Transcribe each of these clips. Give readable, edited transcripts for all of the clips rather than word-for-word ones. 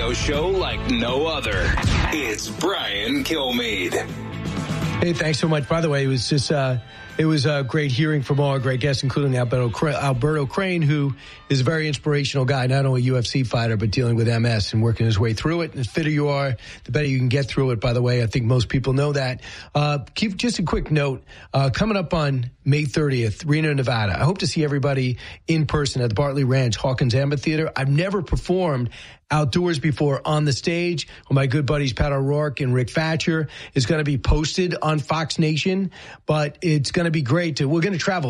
radio show like no other. It's Brian Kilmeade. Hey, thanks so much. By the way, it was just great hearing from all our great guests, including Alberto Crane, who is a very inspirational guy, not only a UFC fighter, but dealing with MS and working his way through it. And the fitter you are, the better you can get through it, by the way. I think most people know that. Keep just a quick note. Coming up on May 30th, Reno, Nevada. I hope to see everybody in person at the Bartley Ranch Hawkins Amphitheater. I've never performed outdoors before on the stage. Well, my good buddies Pat O'Rourke and Rick Thatcher is going to be posted on Fox Nation, but it's going to be great. We're going to travel,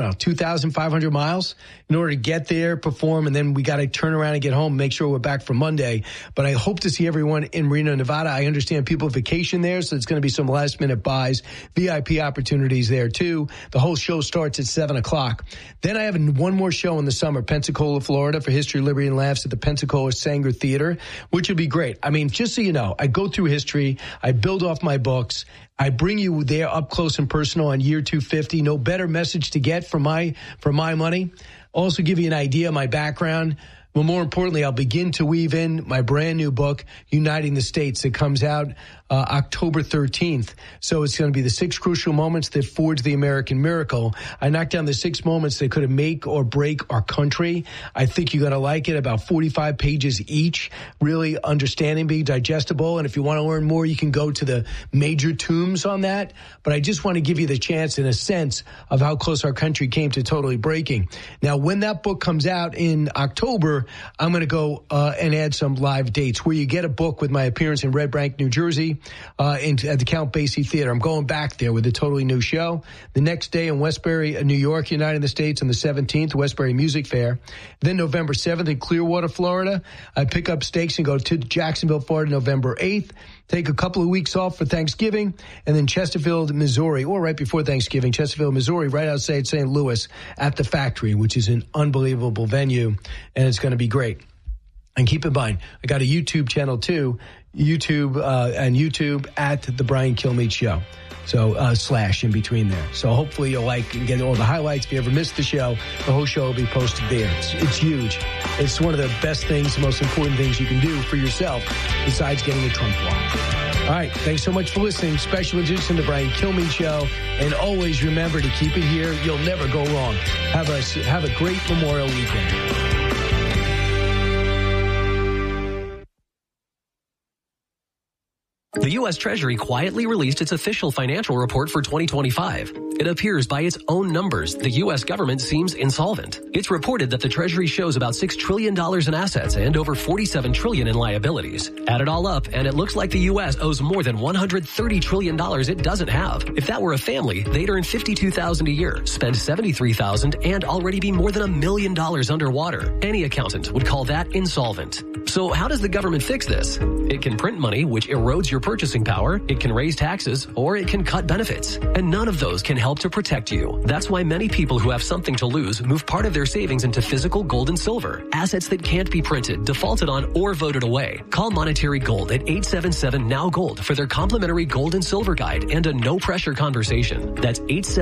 2,500 miles in order to get there, perform, and then we got to turn around and get home, make sure we're back for Monday. But I hope to see everyone in Reno, Nevada. I understand people vacation there, so it's going to be some last-minute buys, VIP opportunities there, too. The whole show starts at 7 o'clock. Then I have one more show in the summer, Pensacola, Florida, for History, Liberty, and Laughs at the Pensacola Sanger Theater, which will be great. I mean, just so you know, I go through history, I build off my books, I bring you there up close and personal on year 250. No better message to get for my money. Also give you an idea of my background. But more importantly, I'll begin to weave in my brand new book, Uniting the States, that comes out October 13th. So it's going to be the 6 crucial moments that forged the American miracle. I knocked down the 6 moments that could have make or break our country. I think you're going to like it. About 45 pages each, really understanding, being digestible. And if you want to learn more, you can go to the major tombs on that. But I just want to give you the chance and a sense of how close our country came to totally breaking. Now, when that book comes out in October, I'm going to go and add some live dates where you get a book with my appearance in Red Bank, New Jersey, at the Count Basie Theater. I'm going back there with a totally new show. The next day in Westbury, New York, United the States, on the 17th, Westbury Music Fair. Then November 7th in Clearwater, Florida. I pick up stakes and go to Jacksonville, Florida, November 8th. Take a couple of weeks off for Thanksgiving, and then Chesterfield, Missouri, or right before Thanksgiving, Chesterfield, Missouri, right outside St. Louis at the Factory, which is an unbelievable venue, and it's going to be great. And keep in mind, I got a YouTube channel too, YouTube at The Brian Kilmeade Show. So slash in between there. So hopefully you'll like and get all the highlights. If you ever missed the show, the whole show will be posted there. It's huge. It's one of the best things, the most important things you can do for yourself besides getting a Trump watch. All right. Thanks so much for listening. Special edition of The Brian Kilmeade Show. And always remember to keep it here. You'll never go wrong. Have a great Memorial weekend. The U.S. Treasury quietly released its official financial report for 2025. It appears by its own numbers, the U.S. government seems insolvent. It's reported that the Treasury shows about $6 trillion in assets and over $47 trillion in liabilities. Add it all up, and it looks like the U.S. owes more than $130 trillion it doesn't have. If that were a family, they'd earn $52,000 a year, spend $73,000, and already be more than $1 million underwater. Any accountant would call that insolvent. So how does the government fix this? It can print money, which erodes your purchasing power, it can raise taxes, or it can cut benefits. And none of those can help to protect you. That's why many people who have something to lose move part of their savings into physical gold and silver, assets that can't be printed, defaulted on, or voted away. Call Monetary Gold at 877-NOW-GOLD for their complimentary gold and silver guide and a no-pressure conversation. That's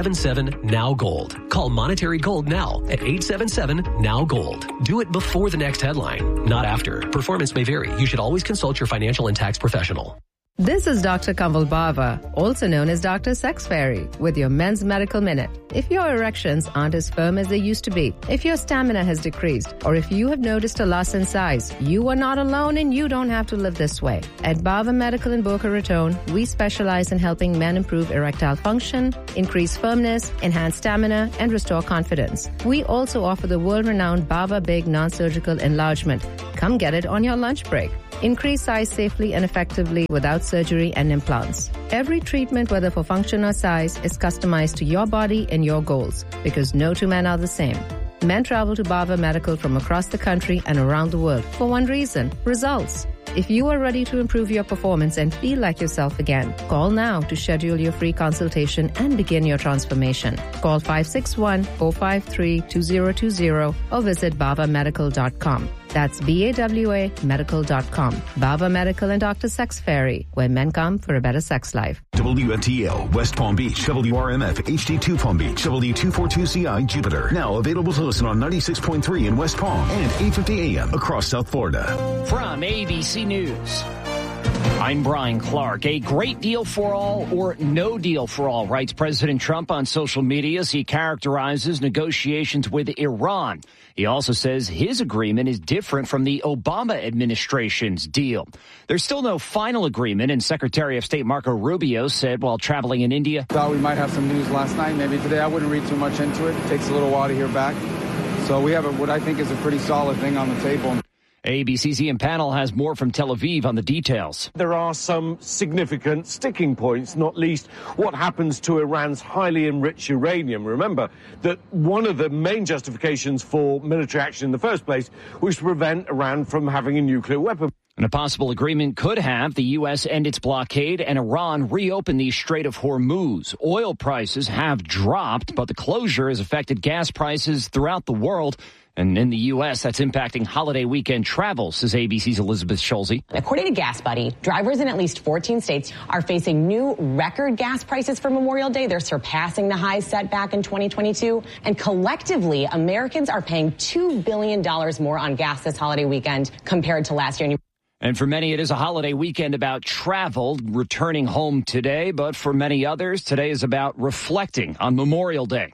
877-NOW-GOLD. Call Monetary Gold now at 877-NOW-GOLD. Do it before the next headline, not after. Performance may vary. You should always consult your financial and tax professional. This is Dr. Kanwal Bava, also known as Dr. Sex Fairy, with your Men's Medical Minute. If your erections aren't as firm as they used to be, if your stamina has decreased, or if you have noticed a loss in size, you are not alone and you don't have to live this way. At Bava Medical in Boca Raton, we specialize in helping men improve erectile function, increase firmness, enhance stamina, and restore confidence. We also offer the world-renowned Bava Big non-surgical enlargement. Come get it on your lunch break. Increase size safely and effectively without surgery and implants. Every treatment, whether for function or size, is customized to your body and your goals, because no two men are the same. Men travel to Bava Medical from across the country and around the world for one reason: results. If you are ready to improve your performance and feel like yourself again, call now to schedule your free consultation and begin your transformation. Call 561-453-2020 or visit bavamedical.com. That's BAWAmedical.com. Baba Medical and Dr. Sex Fairy, where men come for a better sex life. WFTL, West Palm Beach, WRMF, HD2 Palm Beach, W242CI, Jupiter. Now available to listen on 96.3 in West Palm and 850 AM across South Florida. From ABC News, I'm Brian Clark. A great deal for all or no deal for all, writes President Trump on social media as he characterizes negotiations with Iran. He also says his agreement is different from the Obama administration's deal. There's still no final agreement, and Secretary of State Marco Rubio said while traveling in India, Thought we might have some news last night, maybe today. I wouldn't read too much into it. It takes a little while to hear back. So we have what I think is a pretty solid thing on the table. ABC's Ian Pannell has more from Tel Aviv on the details. There are some significant sticking points, not least what happens to Iran's highly enriched uranium. Remember that one of the main justifications for military action in the first place was to prevent Iran from having a nuclear weapon. And a possible agreement could have the U.S. end its blockade and Iran reopen the Strait of Hormuz. Oil prices have dropped, but the closure has affected gas prices throughout the world. And in the U.S., that's impacting holiday weekend travel, says ABC's Elizabeth Schulze. According to GasBuddy, drivers in at least 14 states are facing new record gas prices for Memorial Day. They're surpassing the highs set back in 2022. And collectively, Americans are paying $2 billion more on gas this holiday weekend compared to last year. And for many, it is a holiday weekend about travel, returning home today. But for many others, today is about reflecting on Memorial Day.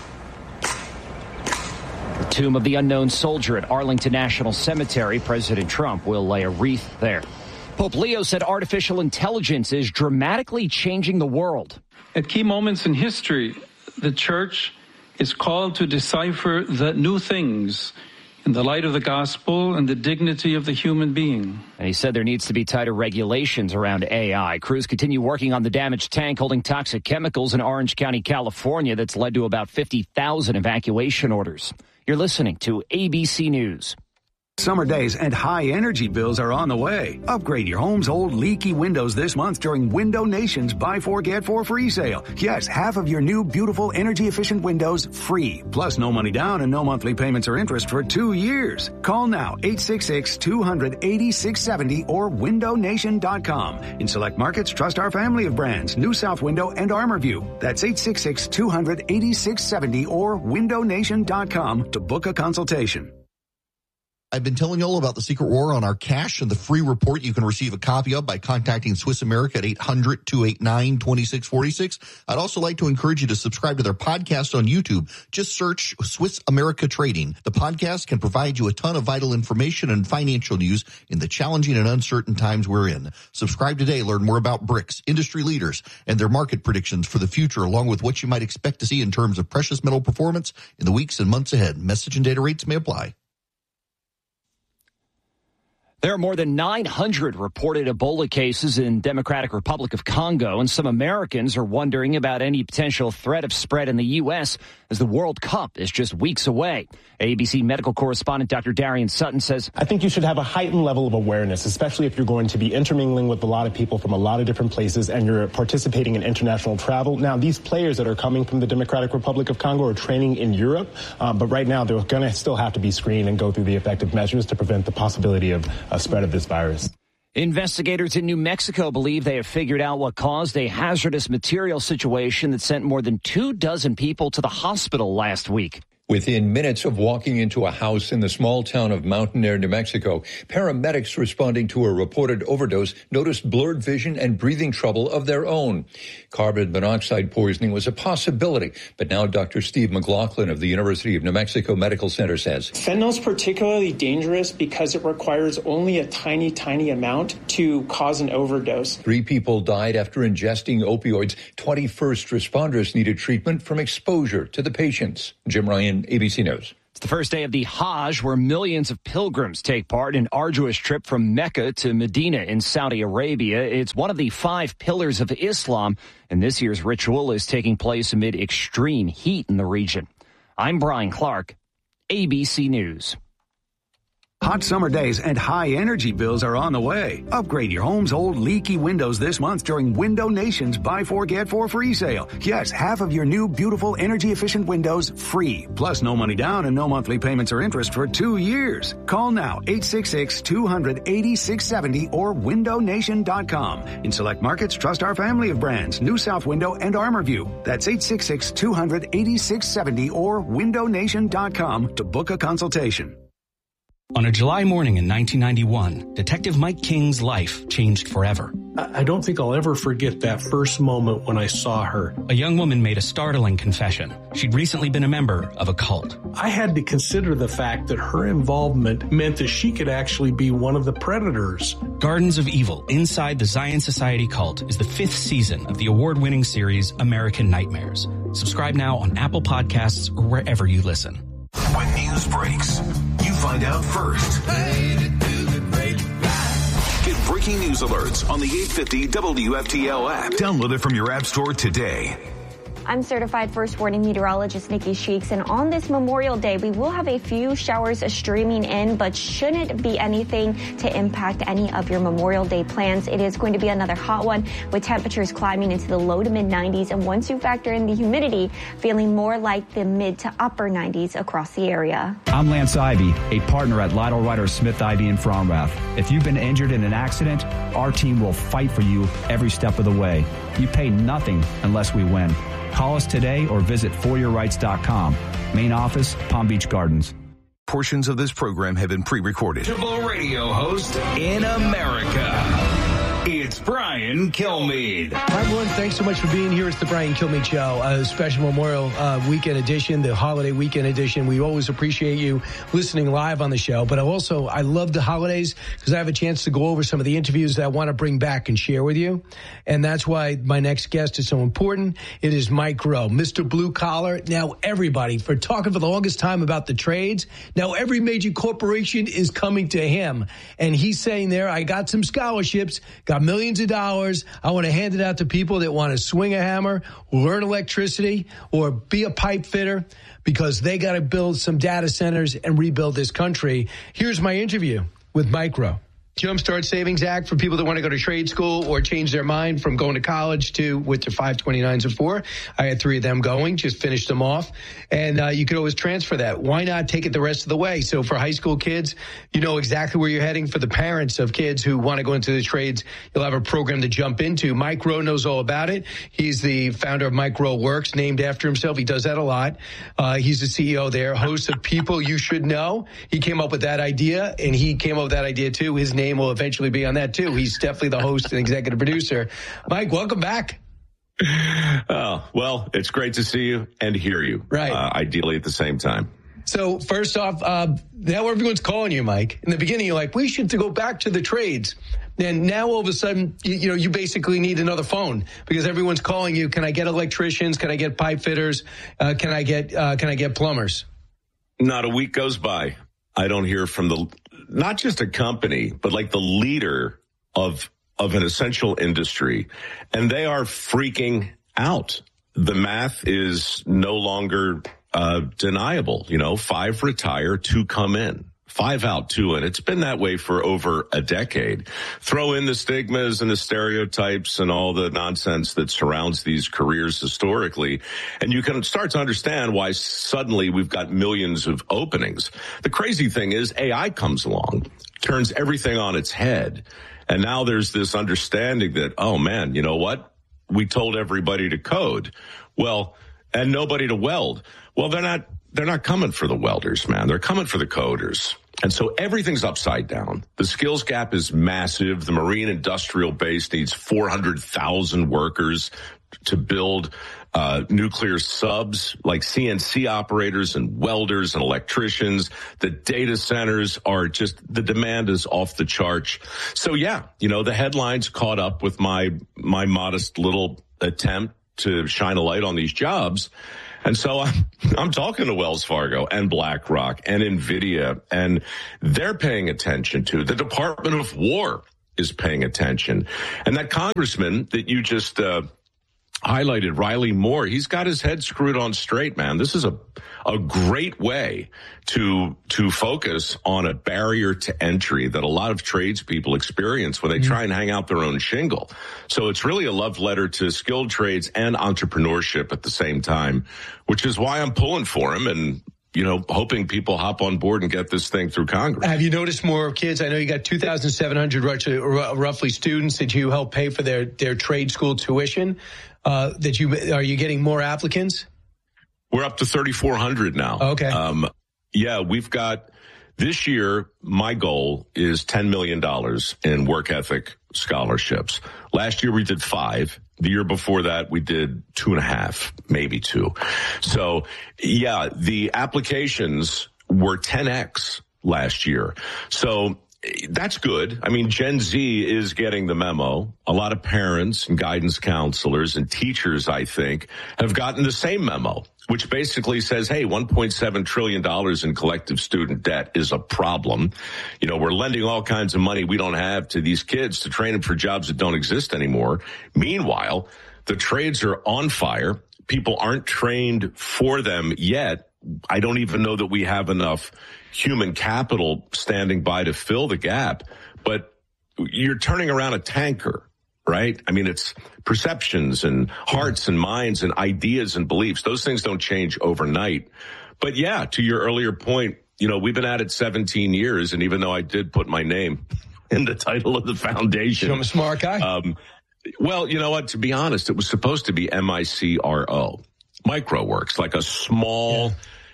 The tomb of the unknown soldier at Arlington National Cemetery. President Trump will lay a wreath there. Pope Leo said artificial intelligence is dramatically changing the world. At key moments in history, the church is called to decipher the new things in the light of the gospel and the dignity of the human being. And he said there needs to be tighter regulations around AI. Crews continue working on the damaged tank holding toxic chemicals in Orange County, California, that's led to about 50,000 evacuation orders. You're listening to ABC News. Summer days and high energy bills are on the way. Upgrade your home's old leaky windows this month during Window Nation's Buy 4 Get 4 free sale. Yes, half of your new beautiful energy efficient windows free. Plus no money down and no monthly payments or interest for 2 years. Call now 866-200-8670 or windownation.com. In select markets, trust our family of brands, New South Window and ArmorView. That's 866-200-8670 or windownation.com to book a consultation. I've been telling you all about the Secret War on our cash and the free report you can receive a copy of by contacting Swiss America at 800-289-2646. I'd also like to encourage you to subscribe to their podcast on YouTube. Just search Swiss America Trading. The podcast can provide you a ton of vital information and financial news in the challenging and uncertain times we're in. Subscribe today. Learn more about BRICS, industry leaders, and their market predictions for the future, along with what you might expect to see in terms of precious metal performance in the weeks and months ahead. Message and data rates may apply. There are more than 900 reported Ebola cases in Democratic Republic of Congo, and some Americans are wondering about any potential threat of spread in the U.S. as the World Cup is just weeks away. ABC medical correspondent Dr. Darian Sutton says, I think you should have a heightened level of awareness, especially if you're going to be intermingling with a lot of people from a lot of different places and you're participating in international travel. Now, these players that are coming from the Democratic Republic of Congo are training in Europe, but right now they're going to still have to be screened and go through the effective measures to prevent the possibility of spread of this virus. Investigators in New Mexico believe they have figured out what caused a hazardous material situation that sent more than 24 people to the hospital last week. Within minutes of walking into a house in the small town of Mountainair, New Mexico, paramedics responding to a reported overdose noticed blurred vision and breathing trouble of their own. Carbon monoxide poisoning was a possibility, but now Dr. Steve McLaughlin of the University of New Mexico Medical Center says fentanyl is particularly dangerous because it requires only a tiny amount to cause an overdose. 3 people died after ingesting opioids. 20 first responders needed treatment from exposure to the patients. Jim Ryan, ABC News. It's the first day of the Hajj, where millions of pilgrims take part in an arduous trip from Mecca to Medina in Saudi Arabia. It's one of the 5 pillars of Islam, and this year's ritual is taking place amid extreme heat in the region. I'm Brian Clark, ABC News. Hot summer days and high energy bills are on the way. Upgrade your home's old leaky windows this month during Window Nation's Buy 4 Get 4 free sale. Yes, half of your new beautiful energy efficient windows free. Plus no money down and no monthly payments or interest for 2 years. Call now 866-200-8670 or windownation.com. In select markets, trust our family of brands, New South Window and ArmorView. That's 866-200-8670 or windownation.com to book a consultation. On a July morning in 1991, Detective Mike King's life changed forever. I don't think I'll ever forget that first moment when I saw her. A young woman made a startling confession. She'd recently been a member of a cult. I had to consider the fact that her involvement meant that she could actually be one of the predators. Gardens of Evil, Inside the Zion Society Cult is the 5th season of the award-winning series American Nightmares. Subscribe now on Apple Podcasts or wherever you listen. When news breaks, you find out first. Get breaking news alerts on the 850 WFTL app. Download it from your app store today. I'm certified first warning meteorologist Nikki Sheeks, and on this Memorial Day, we will have a few showers streaming in, but shouldn't be anything to impact any of your Memorial Day plans. It is going to be another hot one with temperatures climbing into the low to mid 90s, and once you factor in the humidity, feeling more like the mid to upper 90s across the area. I'm Lance Ivy, a partner at Lytle Ryder Smith Ivy in Fromrath. If you've been injured in an accident, our team will fight for you every step of the way. You pay nothing unless we win. Call us today or visit foryourrights.com. Main office, Palm Beach Gardens. Portions of this program have been pre-recorded. Radio host in America. It's Brian Kilmeade. Hi, everyone. Thanks so much for being here. It's the Brian Kilmeade Show, a special Memorial Weekend edition, the holiday weekend edition. We always appreciate you listening live on the show. But I love the holidays because I have a chance to go over some of the interviews that I want to bring back and share with you. And that's why my next guest is so important. It is Mike Rowe, Mr. Blue Collar. Now, everybody, for talking for the longest time about the trades, now every major corporation is coming to him. And he's saying there, I got some scholarships, got millions of dollars. I want to hand it out to people that want to swing a hammer, learn electricity, or be a pipe fitter because they got to build some data centers and rebuild this country. Here's my interview with Mike Rowe. Jumpstart Savings Act for people that want to go to trade school or change their mind from going to college to with their 529s or 4. I had 3 of them going, just finished them off. And you could always transfer that. Why not take it the rest of the way? So for high school kids, you know exactly where you're heading. For the parents of kids who want to go into the trades, you'll have a program to jump into. Mike Rowe knows all about it. He's the founder of Mike Rowe Works, named after himself. He does that a lot. He's the CEO there, host of People You Should Know. He came up with that idea, and he came up with that idea, too. His name will eventually be on that too. He's definitely the host and executive producer. Mike, welcome back. Oh, well, it's great to see you and hear you. Right. Ideally at the same time. So first off, now everyone's calling you, Mike. In the beginning, you're like, we should go back to the trades. And now all of a sudden, you basically need another phone because everyone's calling you. Can I get electricians? Can I get pipe fitters? Can I get plumbers? Not a week goes by. I don't hear from not just a company, but like the leader of an essential industry. And they are freaking out. The math is no longer deniable. 5 retire, 2 come in. 5 out, 2 in. It's been that way for over a decade. Throw in the stigmas and the stereotypes and all the nonsense that surrounds these careers historically, and you can start to understand why suddenly we've got millions of openings. The crazy thing is AI comes along, turns everything on its head, and now there's this understanding that, oh man, you know what? We told everybody to code. Well, and nobody to weld. Well, they're not coming for the welders, man. They're coming for the coders. And so everything's upside down. The skills gap is massive. The marine industrial base needs 400,000 workers to build nuclear subs like CNC operators and welders and electricians. The data centers are just, the demand is off the charts. So yeah, the headlines caught up with my modest little attempt to shine a light on these jobs. And so I'm talking to Wells Fargo and BlackRock and NVIDIA, and they're paying attention to. The Department of War is paying attention. And that congressman that you just highlighted Riley Moore. He's got his head screwed on straight, man. This is a great way to focus on a barrier to entry that a lot of tradespeople experience when they try and hang out their own shingle. So it's really a love letter to skilled trades and entrepreneurship at the same time, which is why I'm pulling for him and, hoping people hop on board and get this thing through Congress. Have you noticed more kids? I know you got 2,700 roughly students that you help pay for their trade school tuition. Are you getting more applicants? We're up to 3,400 now. Okay. We've got this year. My goal is $10 million in work ethic scholarships. Last year we did 5. The year before that, we did 2.5, maybe 2. So, the applications were 10x last year. So that's good. I mean, Gen Z is getting the memo. A lot of parents and guidance counselors and teachers, I think, have gotten the same memo, which basically says, hey, $1.7 trillion in collective student debt is a problem. We're lending all kinds of money we don't have to these kids to train them for jobs that don't exist anymore. Meanwhile, the trades are on fire. People aren't trained for them yet. I don't even know that we have enough human capital standing by to fill the gap. But you're turning around a tanker, right? I mean, it's perceptions and hearts and minds and ideas and beliefs. Those things don't change overnight. But to your earlier point, we've been at it 17 years. And even though I did put my name in the title of the foundation. I'm a smart guy. Well, you know what? To be honest, it was supposed to be MICRO, MicroWorks, like a small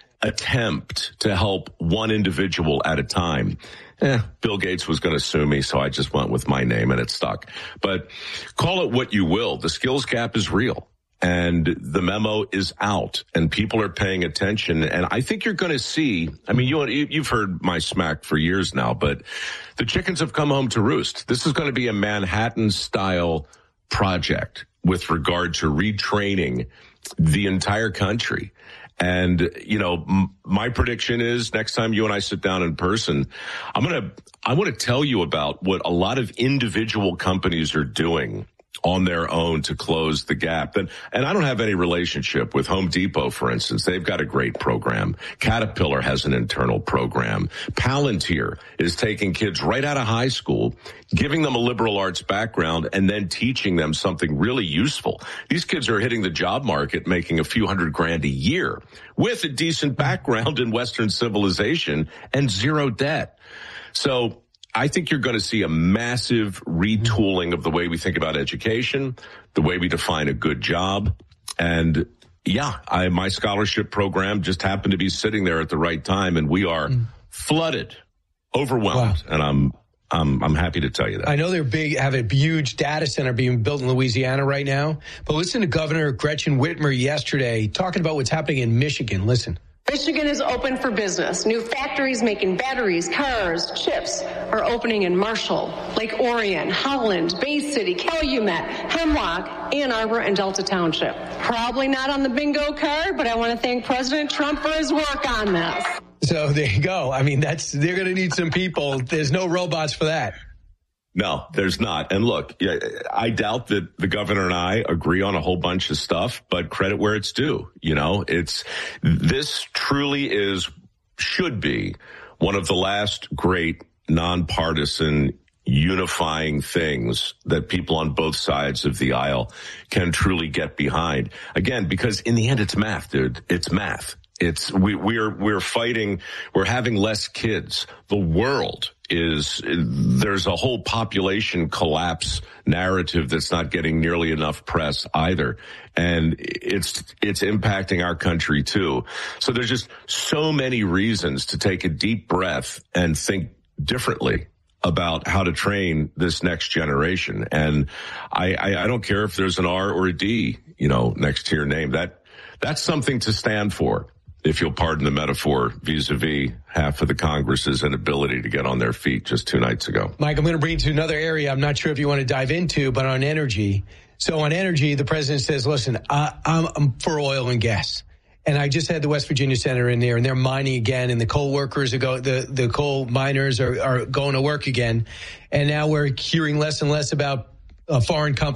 attempt to help one individual at a time. Bill Gates was going to sue me, so I just went with my name and it stuck. But call it what you will. The skills gap is real and the memo is out and people are paying attention. And I think you're going to see, I mean, you've heard my smack for years now, but the chickens have come home to roost. This is going to be a Manhattan style project with regard to retraining the entire country. And, my prediction is next time you and I sit down in person, I want to tell you about what a lot of individual companies are doing on their own to close the gap. And I don't have any relationship with Home Depot, for instance. They've got a great program. Caterpillar has an internal program. Palantir is taking kids right out of high school, giving them a liberal arts background, and then teaching them something really useful. These kids are hitting the job market, making a few $100,000 a year with a decent background in Western civilization and zero debt. So I think you're going to see a massive retooling of the way we think about education, the way we define a good job. And my scholarship program just happened to be sitting there at the right time, and we are flooded, overwhelmed. Wow. And I'm happy to tell you that. I know they're have a huge data center being built in Louisiana right now, but listen to Governor Gretchen Whitmer yesterday talking about what's happening in Michigan. Listen. Michigan is open for business. New factories making batteries, cars, chips are opening in Marshall, Lake Orion, Holland, Bay City, Calumet, Hemlock, Ann Arbor, and Delta Township. Probably not on the bingo card, but I want to thank President Trump for his work on this. So there you go. I mean, they're going to need some people. There's no robots for that. No, there's not. And look, I doubt that the governor and I agree on a whole bunch of stuff, but credit where it's due. This truly should be one of the last great nonpartisan unifying things that people on both sides of the aisle can truly get behind. Again, because in the end, it's math, dude. It's math. We're fighting. We're having less kids. The world there's a whole population collapse narrative that's not getting nearly enough press either. And it's impacting our country too. So there's just so many reasons to take a deep breath and think differently about how to train this next generation. And I don't care if there's an R or a D, next to your name. That's something to stand for, if you'll pardon the metaphor, vis-a-vis half of the Congress's inability to get on their feet just 2 nights ago. Mike, I'm going to bring you to another area I'm not sure if you want to dive into, but on energy. So on energy, the president says, listen, I'm for oil and gas. And I just had the West Virginia senator in there, and they're mining again, and the coal workers the coal miners are going to work again. And now we're hearing less and less about foreign companies